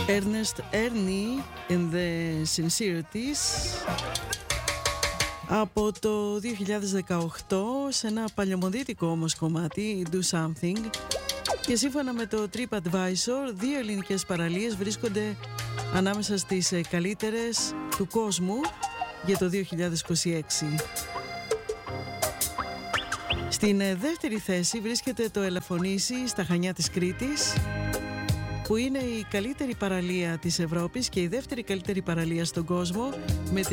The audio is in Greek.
Ernest Ernie and the Sincerities από το 2018 σε ένα παλαιομοδίτικο όμως κομμάτι, Do Something, και σύμφωνα με το TripAdvisor 2 ελληνικές παραλίες βρίσκονται ανάμεσα στις καλύτερες του κόσμου για το 2026. Στην δεύτερη θέση βρίσκεται το Ελαφωνήσι στα Χανιά της Κρήτης, που είναι η καλύτερη παραλία της Ευρώπης και η δεύτερη καλύτερη παραλία στον κόσμο, με